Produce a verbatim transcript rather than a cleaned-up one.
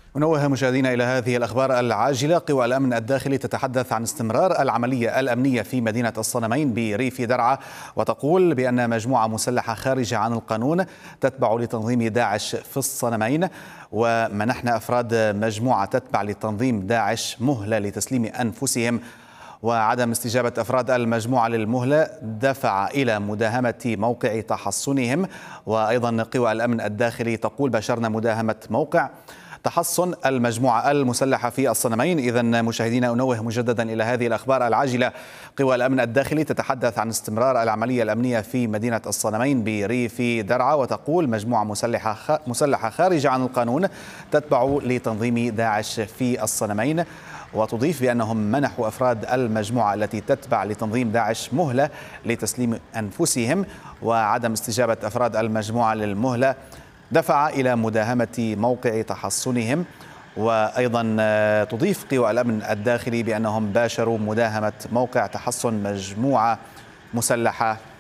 ننوه مشاهدينا إلى هذه الأخبار العاجلة. قوى الأمن الداخلي تتحدث عن استمرار العملية الأمنية في مدينة الصنمين بريف درعا، وتقول بأن مجموعة مسلحة خارجة عن القانون تتبع لتنظيم داعش في الصنمين، ومنحنا أفراد مجموعة تتبع لتنظيم داعش مهلة لتسليم أنفسهم. وعدم استجابة أفراد المجموعة للمهلة دفع إلى مداهمة موقع تحصنهم. وأيضا قوى الأمن الداخلي تقول باشرنا مداهمة موقع تحصن المجموعة المسلحة في الصنمين. إذن مشاهدينا أنوه مجددا إلى هذه الأخبار العاجلة. قوى الأمن الداخلي تتحدث عن استمرار العملية الأمنية في مدينة الصنمين بريف درعا، وتقول مجموعة مسلحة مسلحة خارجة عن القانون تتبع لتنظيم داعش في الصنمين. وتضيف بأنهم منحوا أفراد المجموعة التي تتبع لتنظيم داعش مهلة لتسليم أنفسهم، وعدم استجابة أفراد المجموعة للمهلة دفع إلى مداهمة موقع تحصنهم. وأيضا تضيف قوى الأمن الداخلي بأنهم باشروا مداهمة موقع تحصن مجموعة مسلحة